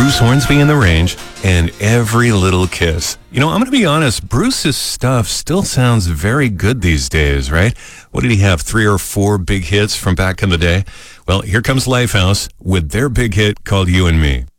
Bruce Hornsby and the Range, and Every Little Kiss. You know, I'm going to be honest, Bruce's stuff still sounds very good these days, right? What did he have, 3 or 4 big hits from back in the day? Well, here comes Lifehouse with their big hit called You and Me.